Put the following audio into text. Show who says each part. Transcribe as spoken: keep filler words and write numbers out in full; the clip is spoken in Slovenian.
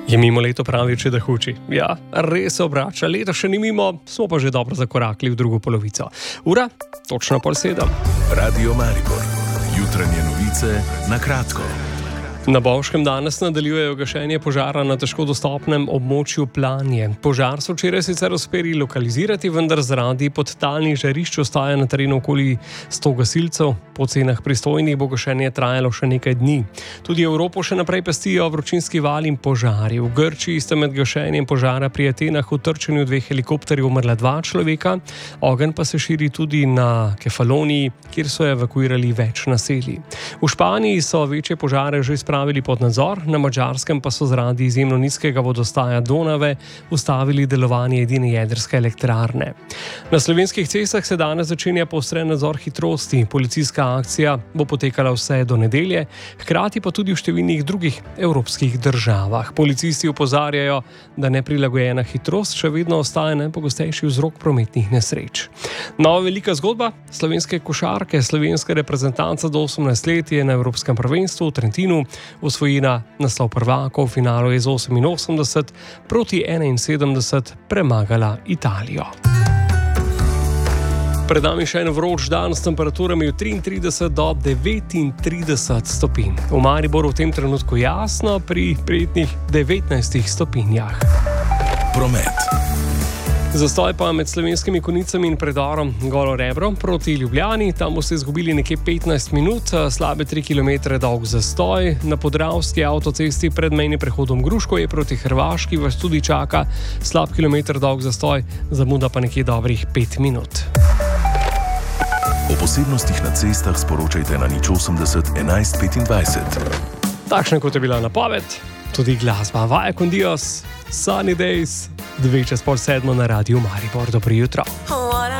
Speaker 1: Je mimo leto pravi, če da huči. Ja, res se obrača. Leto še ni mimo, smo pa že dobro zakorakli v drugo polovico. Ura, točno pol sedem.
Speaker 2: Radio Maribor. Jutranje novice na kratko.
Speaker 1: Na Bovškem danes nadaljujejo gašenje požara na težko dostopnem območju Planje. Požar so včeraj sicer uspeli lokalizirati, vendar zaradi podtalnih žarišč ostaja na terenu okoli sto gasilcev. Po ocenah pristojnih bo gašenje trajalo še nekaj dni. Tudi Evropo še naprej pestijo vročinski val in požari. V Grčiji sta med gašenjem požara pri Atenah v trčenju dveh helikopterjev umrla dva človeka. Ogenj pa se širi tudi na Kefaloniji, kjer so evakuirali več naselij. V Španiji so večje požare že spravili pod nadzor, na Madžarskem pa so zaradi izjemno nizkega vodostaja Donave ustavili delovanje edine jedrske elektrarne. Na slovenskih cestah se danes začenja poostren nadzor hitrosti. Policijska akcija bo potekala vse do nedelje, hkrati pa tudi v številnih drugih evropskih državah. Policisti opozarjajo, da neprilagojena hitrost še vedno ostaja najpogostejši vzrok prometnih nesreč. Nova velika zgodba slovenske košarke. Slovenska reprezentanca do osemnajst let je na Evropskem prvenstvu v Trentinu osvojila naslov prvakov, v finalu je z oseminosemdeset proti enainsedemdeset premagala Italijo. Pred nami še en vroč dan s temperaturami od triintrideset do devetintrideset stopinj. V Mariboru v tem trenutku jasno pri prijetnih devetnajstih stopinjah.
Speaker 2: Promet.
Speaker 1: Zastoj pa med Slovenskimi Konjicami in predorom Golo Rebro proti Ljubljani. Tam boste izgubili nekje petnajst minut, slabe tri kilometre dolg zastoj. Na Podravski avtocesti pred mejnim prehodom Gruško je proti Hrvaški vas tudi čaka slab kilometer dolg zastoj, zamuda pa nekje dobrih pet minut.
Speaker 2: O posebnostih na cestah sporočajte na nič osemdeset enajst petindvajset.
Speaker 1: Takšna kot je bila napoved, tudi glasba. Vaja con Dios, Sunny Days, dve čez pol sedmo na Radiu Maribor. Dobro jutro.